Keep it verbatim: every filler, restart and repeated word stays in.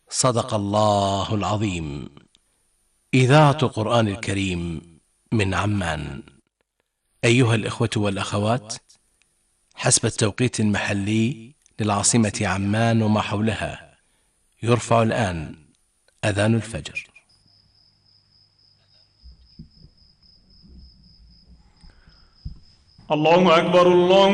صدق الله العظيم. إذاعة قرآن الكريم من عمان. أيها الإخوة والأخوات، حسب التوقيت المحلي للعاصمة عمان وما حولها، يرفع الآن أذان الفجر. الله أكبر. الله